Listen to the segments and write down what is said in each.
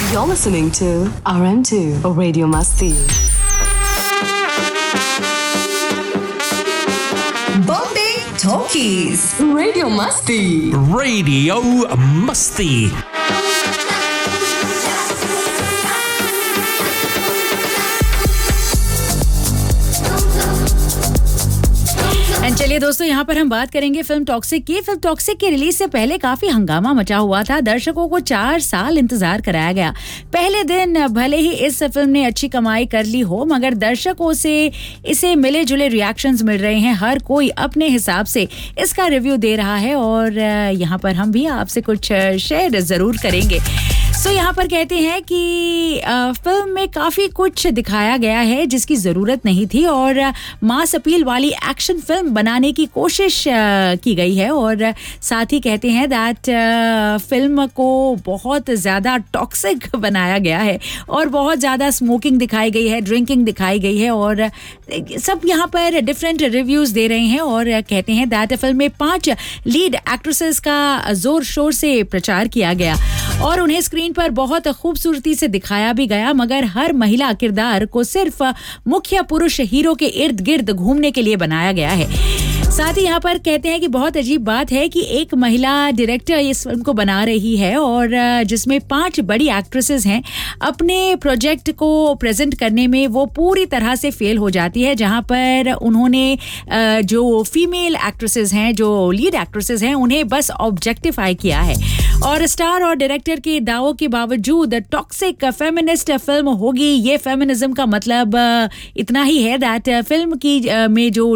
You're listening to RM2 Radio Masti. Bombay Talkies. Radio Masti. Radio Masti. चलिए दोस्तों, यहाँ पर हम बात करेंगे फिल्म टॉक्सिक की। फिल्म टॉक्सिक की रिलीज से पहले काफी हंगामा मचा हुआ था। दर्शकों को 4 साल इंतजार कराया गया। पहले दिन भले ही इस फिल्म ने अच्छी कमाई कर ली हो, मगर दर्शकों से इसे मिले जुले रिएक्शंस मिल रहे हैं। हर कोई अपने हिसाब से इसका रिव्यू दे रहा है और यहाँ पर हम भी आपसे कुछ शेयर जरूर करेंगे। सो यहाँ पर कहते हैं कि फिल्म में काफी कुछ दिखाया गया है जिसकी जरूरत नहीं थी और मास अपील वाली एक्शन फिल्म बनाने की कोशिश की गई है। और साथ ही कहते हैं दैट फिल्म को बहुत ज्यादा टॉक्सिक बनाया गया है और बहुत ज्यादा स्मोकिंग दिखाई गई है, ड्रिंकिंग दिखाई गई है और सब यहाँ पर डिफरेंट रिव्यूज दे रहे हैं। और कहते हैं दैट फिल्म में 5 लीड एक्ट्रेसेस का जोर शोर से प्रचार किया गया और उन्हें स्क्रीन पर बहुत खूबसूरती से दिखाया भी गया, मगर हर महिला किरदार को सिर्फ मुख्य पुरुष हीरो के इर्द गिर्द घूमने के लिए बनाया गया है। साथ ही यहाँ पर कहते हैं कि बहुत अजीब बात है कि एक महिला डायरेक्टर इस फिल्म को बना रही है और जिसमें 5 बड़ी एक्ट्रेसेस हैं। अपने प्रोजेक्ट को प्रेजेंट करने में वो पूरी तरह से फेल हो जाती है, जहाँ पर उन्होंने जो फीमेल एक्ट्रेसेस हैं, जो लीड एक्ट्रेसेस हैं, उन्हें बस ऑब्जेक्टिफाई किया है। और स्टार और डायरेक्टर के दावों के बावजूद टॉक्सिक फेमिनिस्ट फिल्म होगी। ये फेमिनिज्म का मतलब इतना ही है दैट फिल्म की में जो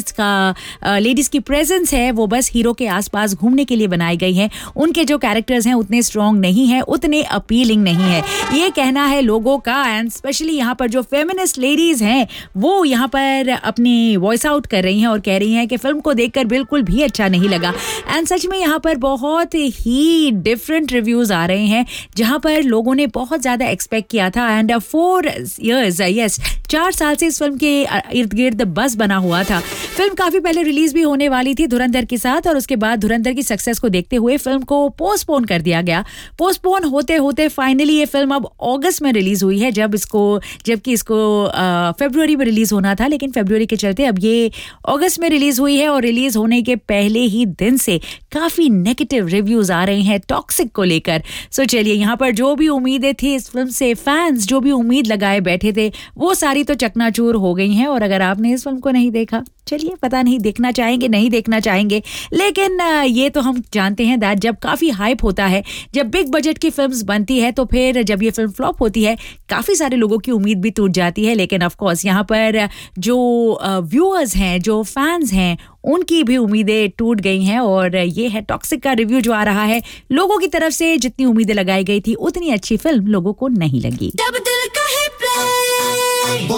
लेडीज की प्रेजेंस है वो बस हीरो के आसपास घूमने के लिए बनाई गई है। उनके जो कैरेक्टर्स हैं उतने स्ट्रॉन्ग नहीं है, उतने अपीलिंग नहीं है, ये कहना है लोगों का। एंड स्पेशली यहाँ पर जो फेमिनिस्ट लेडीज हैं वो यहाँ पर अपनी वॉइस आउट कर रही हैं और कह रही हैं कि फिल्म को देखकर बिल्कुल भी अच्छा नहीं लगा। एंड सच में यहाँ पर बहुत ही डिफरेंट रिव्यूज आ रहे हैं, जहाँ पर लोगों ने बहुत ज्यादा एक्सपेक्ट किया था। एंड 4 years, यस 4 साल से इस फिल्म के इर्द गिर्द बस बना हुआ था। फिल्म काफी पहले रिलीज भी होने वाली थी धुरंधर के साथ और उसके बाद धुरंधर की सक्सेस को देखते हुए फिल्म को पोस्टपोन कर दिया गया। पोस्टपोन होते होते फाइनली ये फिल्म अब अगस्त में रिलीज हुई है, जबकि इसको फरवरी में रिलीज होना था, लेकिन फरवरी के चलते अब ये अगस्त में रिलीज हुई है। और रिलीज होने के पहले ही दिन से काफी नेगेटिव रिव्यूज आ रहे हैं टॉक्सिक को लेकर। सो चलिए, यहाँ पर जो भी उम्मीदें थी इस फिल्म से, फैंस जो भी उम्मीद लगाए बैठे थे, वो सारी तो चकनाचूर हो गई हैं। और अगर आपने इस फिल्म को नहीं देखा, चलिए पता नहीं देखना चाहेंगे नहीं देखना चाहेंगे, लेकिन ये तो हम जानते हैं दैट जब काफी हाइप होता है, जब बिग बजट की फिल्म्स बनती है, तो फिर जब ये फिल्म फ्लॉप होती है काफी सारे लोगों की उम्मीद भी टूट जाती है। लेकिन ऑफ कोर्स यहाँ पर जो व्यूअर्स हैं, जो फैंस हैं, उनकी भी उम्मीदें टूट गई हैं। और ये है टॉक्सिक का रिव्यू जो आ रहा है। लोगों की तरफ से जितनी उम्मीदें लगाई गई थी उतनी अच्छी फिल्म लोगों को नहीं लगी।